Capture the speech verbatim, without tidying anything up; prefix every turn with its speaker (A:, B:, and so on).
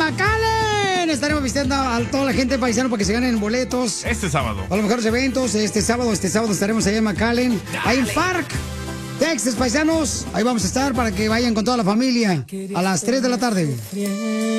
A: McAllen. Estaremos visitando a toda la gente paisano para que se ganen boletos.
B: Este sábado.
A: A los mejores eventos. Este sábado, este sábado estaremos allá en McAllen. Ahí en Farc, Texas, paisanos. Ahí vamos a estar para que vayan con toda la familia a las tres de la tarde.